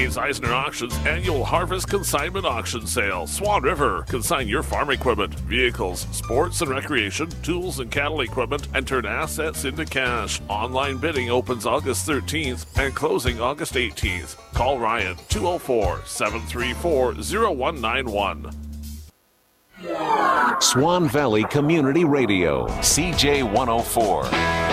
Dave's Eisner Auctions annual Harvest Consignment Auction Sale. Swan River. Consign your farm equipment, vehicles, sports and recreation, tools and cattle equipment, and turn assets into cash. Online bidding opens August 13th and closing August 18th. Call Ryan 204-734-0191. Swan Valley Community Radio, CJ 104.